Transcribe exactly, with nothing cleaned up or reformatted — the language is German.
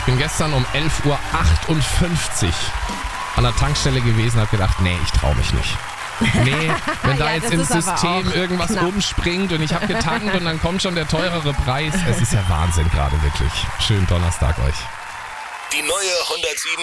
bin gestern um elf Uhr achtundfünfzig an der Tankstelle gewesen und habe gedacht, nee, ich traue mich nicht. Nee, wenn da Ja, jetzt das im ist aber System auch irgendwas knapp. umspringt und ich habe getankt und dann kommt schon der teurere Preis. Es ist ja Wahnsinn gerade wirklich. Schönen Donnerstag euch. Die neue hundertsieben